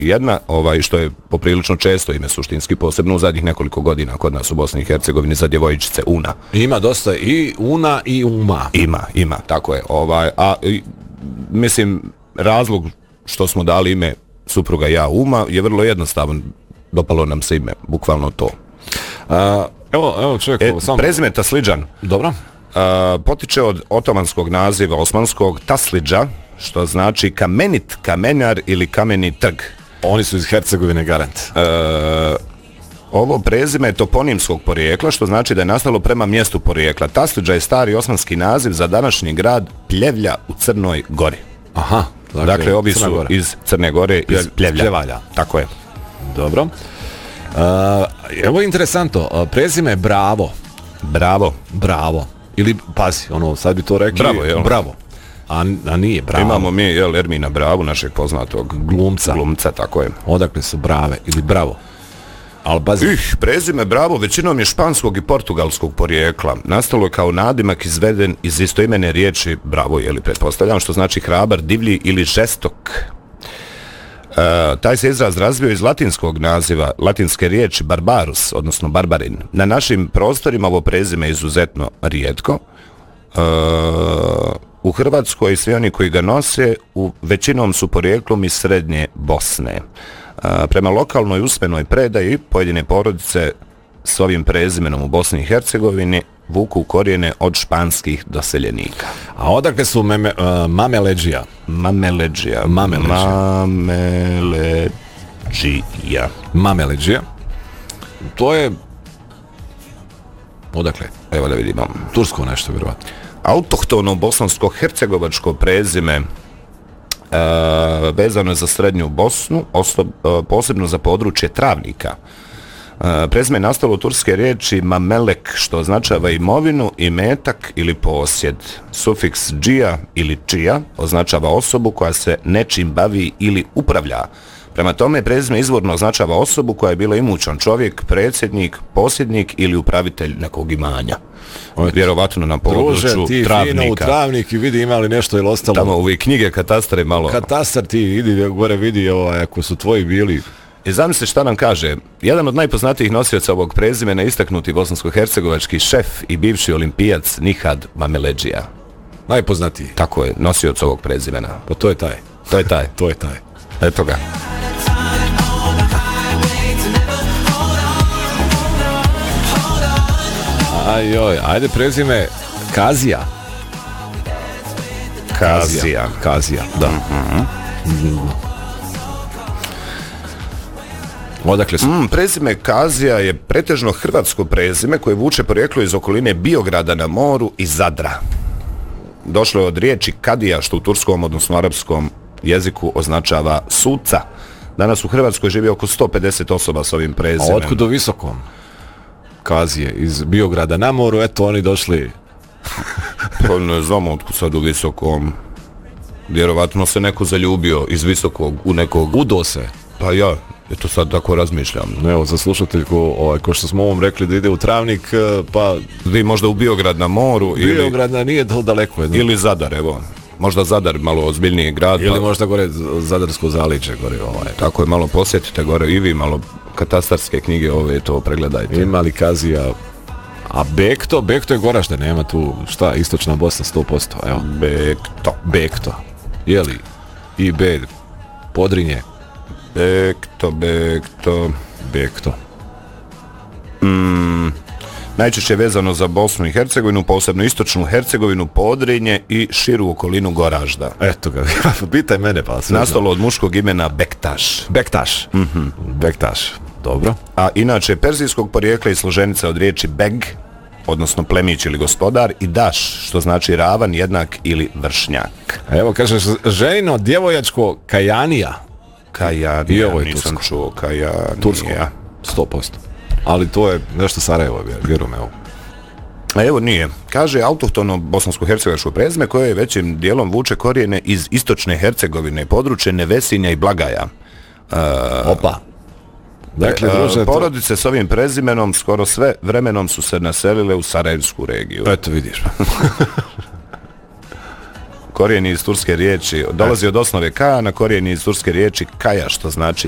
jedna, što je poprilično često ime suštinski, posebno u zadnjih nekoliko godina kod nas u Bosni i Hercegovini za djevojčice, Una. Ima dosta i Una i Uma. Ima, tako je. Mislim, razlog što smo dali ime supruga ja Uma je vrlo jednostavan. Dopalo nam se ime, bukvalno to. Evo čovjek... Prezime Taslidžan. Dobro. Potiče od otomanskog naziva osmanskog Taslidža, što znači kamenit, kamenjar ili kameni trg. Oni su iz Hercegovine, garant. Ovo prezime je toponimskog porijekla, što znači da je nastalo prema mjestu porijekla. Taslidža je stari osmanski naziv za današnji grad Pljevlja u Crnoj Gori. Aha. Dakle, ovi su iz Crne Gore, iz Pljevlja. Tako je. Dobro. Evo je interesantno, prezime je Bravo. Ili, pazi, sad bi to rekli... Bravo. A nije Bravo. Imamo mi, Ermina Bravu, našeg poznatog glumca, tako je. Odakle su Brave ili Bravo? Prezime Bravo većinom je španskog i portugalskog porijekla. Nastalo je kao nadimak izveden iz istoimene riječi Bravo, pretpostavljam, što znači hrabar, divlji ili žestok. Taj se izraz razvio iz latinskog naziva, latinske riječi barbarus, odnosno barbarin. Na našim prostorima ovo prezime je izuzetno rijetko. U Hrvatskoj svi oni koji ga nose većinom su porijeklom iz srednje Bosne. Prema lokalnoj usmenoj predaji pojedine porodice s ovim prezimenom u Bosni i Hercegovini vuku korijene od španskih doseljenika. A odakle su Mameleđija? Mameleđija. To je... Odakle? Evo da vidimo. Tursko nešto, vjerovatno. Autohtono bosansko-hercegovačko prezime vezano je za srednju Bosnu, posebno za područje Travnika. Prezime je nastalo od turske riječi mamelek, što označava imovinu, imetak ili posjed. Sufiks džija ili čija označava osobu koja se nečim bavi ili upravlja. Prema tome, prezime izvorno označava osobu koja je bila imućan čovjek, predsjednik, posjednik ili upravitelj nekog imanja. Vjerovatno na području Travnika. Druže, ti fino u Travnik i vidi ima li nešto ili ostalo. Tamo ove knjige katastre malo... Katastar ti idi gore vidi ako su tvoji bili... I zamisli šta nam kaže, jedan od najpoznatijih nosioca ovog prezimena, istaknuti bosansko-hercegovački šef i bivši olimpijac Nihad Mameleđija. Najpoznatiji? Tako je, nosioc ovog prezimena. Pa to je taj. To je taj. Eto ga. Ajde prezime Kazija. Kazija, da. Odakle su? Prezime Kazija je pretežno hrvatsko prezime koje vuče porijeklo iz okoline Biograda na moru i Zadra. Došlo je od riječi Kadija, što u turskom, odnosno arapskom jeziku označava suca. Danas u Hrvatskoj živi oko 150 osoba s ovim prezimenom. A otkud u Visokom? Kazije, iz Biograda na moru, eto oni došli. Pa ne znamo otkud sad u Visokom. Vjerovatno se neko zaljubio iz Visokog u nekog... Udo se. Pa ja, eto sad tako razmišljam. Evo, za slušateljku, ko što smo ovom rekli da ide u Travnik, pa... Vi možda u Biograd na moru Biograd nije daleko. Ili Zadar, evo. Možda Zadar, malo ozbiljniji grad. Ili možda gore Zadarsko zaliđe gore. Tako je, malo posjetite gore i vi malo katastarske knjige to pregledajte. Ima li Kazija? A Bekto je Goražde, nema tu šta, istočna Bosna 100%. Evo. Bekto. Jeli? I B, Podrinje. Bekto. Najčešće je vezano za Bosnu i Hercegovinu, posebno istočnu Hercegovinu, Podrinje i širu okolinu Goražda. Eto ga, pitaj mene pa. Nastalo od muškog imena Bektaš. Bektaš, dobro. A inače perzijskog porijekla i složenica od riječi beg, odnosno plemić ili gospodar, i daš, što znači ravan, jednak ili vršnjak. Evo kažeš ženino djevojačko Kajanija. Kajanija, nisam čuo. Kajanija. Tursko, 100%. Ali to je nešto Sarajevo, vjerujem, evo. A evo nije. Kaže autohtono bosansko-hercegovačko prezime koje je većim dijelom vuče korijene iz istočne Hercegovine, područje Nevesinja i Blagaja. Opa. Dakle, porodice s ovim prezimenom skoro sve vremenom su se naselile u Sarajevsku regiju. Eto vidiš. Korijeni iz turske riječi, dolazi od osnove K, na korijeni iz turske riječi Kaja, što znači